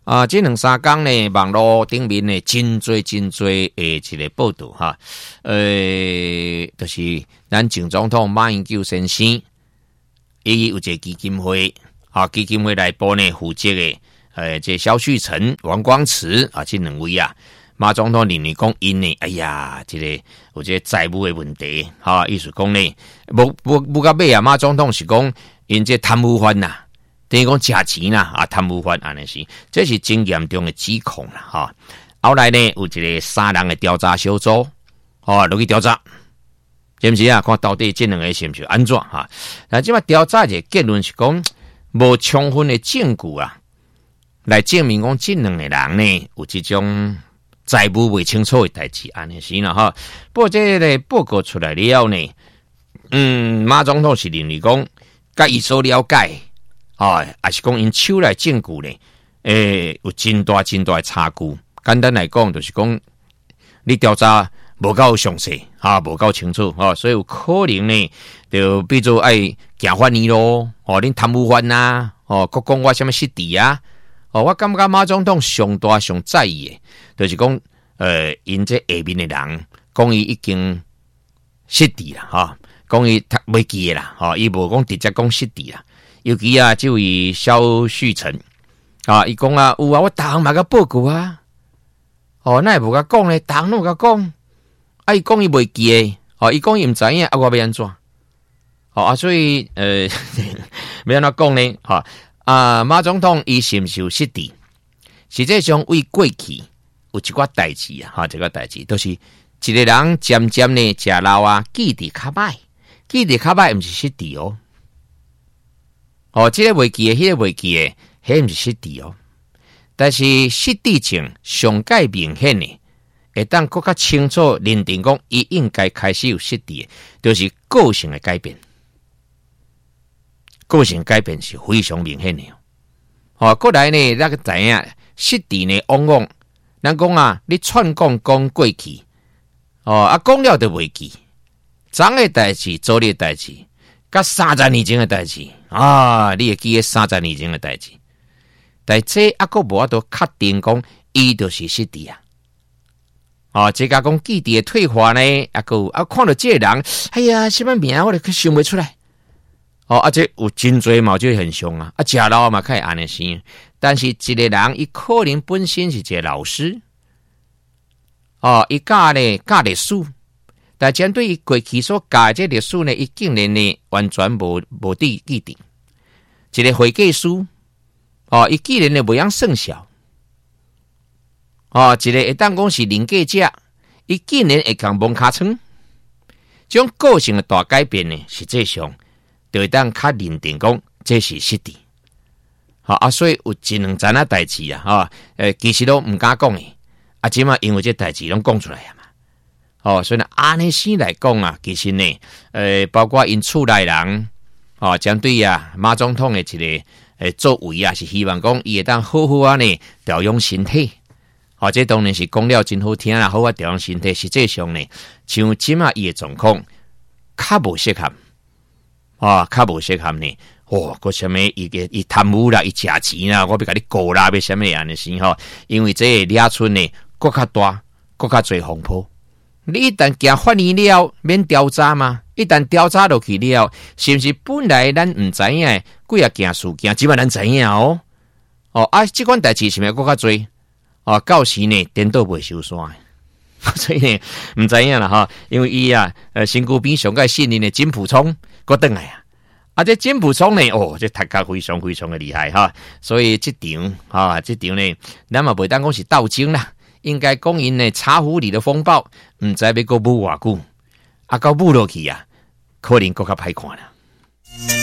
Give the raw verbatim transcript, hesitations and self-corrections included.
啊，这两三天呢，网络顶面呢真多真多诶一个报道哈，呃，就是咱前总统马英九先生，伊有一个基金会，啊，基金会内部呢负责的，呃，这萧旭岑、王光慈啊，这两位啊，马总统认为讲因呢，哎呀，这个有这个债务的问题，哈，意思讲呢，无无无到尾啊，马总统是讲因这贪污犯呐。等于讲假钱啦，啊贪污犯安尼是，这是真严重的指控啦，哈。后来呢，有一个三人的调查小组，哦，落去调查，是不是啊？看到底这两个是不是安怎哈？那即马调查的结论是讲，无充分的证据啊，来证明讲这两个人呢有这种债务未清楚的代志，安尼是啦哈。不过这个报告出来了呢，嗯，马总统是认为讲，甲伊所了解。啊，也是讲因手内证据呢，诶、欸，有真大真大的差距。简单来讲，就是讲你调查无够详细，啊，无够清楚，哦，所以有可能呢，就比如爱行法院咯，哦，恁贪污犯呐，哦，国讲我什么失地啊，哦，我感觉马总统上大上在意的，就是讲，呃，因这下面的人讲伊已经失地啦，哈、哦，讲伊袂记的啦，哦，伊无讲直接讲失地啦。尤其啊，这位萧旭岑啊，伊讲啊，有啊，我逐项嘛甲报告啊，哦，那也无甲讲咧，逐项拢甲讲，啊，伊讲伊袂记诶，哦，伊讲伊毋知影，啊，我要安怎？哦啊，所以呃，要安怎讲呢？哈啊，马总统伊是毋是有失地？实际上为过去有一寡代志啊，哈，一个代志都是一个人渐渐呢食老啊，记忆较歹，记忆较歹，毋是失地哦。哦，这个袂记的，迄个袂记的，迄毋是失智哦。但是失智症上界明显的，会当更较清楚认定讲，伊应该开始有失智的，就是个性的改变。个性改变是非常明显的哦。哦，过来呢，那个知影失智呢，往往咱讲啊，你串讲讲过去，哦啊，讲了就袂记，昨的代志，昨日的代志。甲三十年前的代志啊，你会记得三十年前的代志，但这还阁无法度确定讲，伊就是失智啊。哦，这个讲记忆的退化呢，还阁啊看到这个人，哎呀，什么名我都想不出来。哦，而且有真侪嘛，就很凶啊，啊，食老嘛，可以安尼生。但是一个人，伊可能本身是一个老师，哦，伊教咧教历史。但针对于过去所教这历史呢，伊竟然呢完全无无地记定。一个会计师，哦，伊竟然呢袂晓算数。哦，一个会当讲是邻居者，伊竟然会讲蒙卡村。这种个性的大改变呢，实际上就会当较认定讲这是失智。好、哦、啊，所以有一两件啊代志啊，哈、哦，诶，其实都毋敢讲诶，啊，即嘛因为这代志拢讲出来啊。哦，所以呢，安尼先来讲啊，其实呢，呃，包括因厝内人，哦，针对啊马总统的一个诶作为啊，是希望讲伊会当好好啊呢调养身体，哦，这当然是讲了真好听啦，好啊调养身体，实际上呢，像即马伊的状况，较无适合，啊、哦，较无适合呢，哦，个什么伊个伊贪污啦，伊食钱啦，我要甲你告啦，要什么样的事吼？因为这个掠出呢，更较大，更较侪风波。你一旦行法院了，免调查嘛？一旦调查落去了，是不是本来咱唔知影的几啊件事件，即摆咱知影哦？哦啊，这款代志是咪更较多？哦，到时呢，颠倒袂收线，所以呢，唔知影啦哈。因为伊啊，呃，身躯边上个信任的金溥聪，搁倒来啊。啊，这金溥聪呢，哦，这读甲非常非常的厉害哈。所以这场啊，这场呢，咱嘛袂当讲是斗争啦。应该讲因的茶壶里的风暴，唔知要搁舞偌久，啊，到舞落去啊，可能搁较歹看啦。